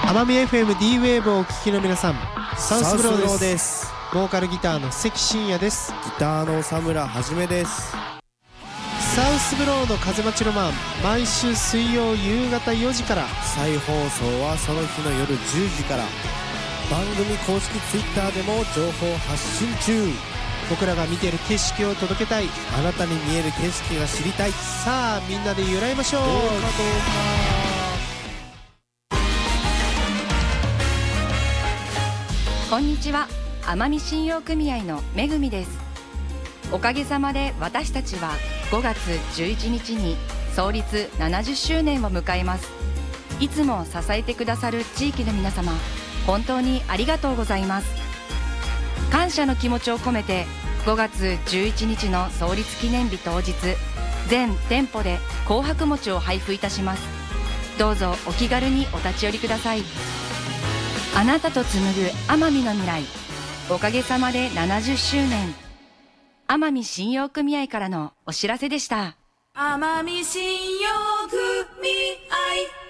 奄美 FM-D ウェーブをお聞きの皆さん、サウスブローです。ボーカルギターの関真也です。 ギターの佐村はじめです。 サウスブローの風待ちロマン、毎週水曜夕方4時から、 再放送はその日の夜10時から。番組公式ツイッターでも情報発信中。 僕らが見ている景色を届けたい、 あなたに見える景色が知りたい。 さあみんなで揺らいましょう。 どうかどうか。 こんにちは、奄美信用組合のめぐみです。おかげさまで私たちは5月11日に創立70周年を迎えます。いつも支えてくださる地域の皆様、本当にありがとうございます。感謝の気持ちを込めて5月11日の創立記念日当日、全店舗で紅白餅を配布いたします。どうぞお気軽にお立ち寄りください。あなたと紡ぐ奄美の未来、おかげさまで70周年。奄美信用組合からのお知らせでした。 奄美信用組合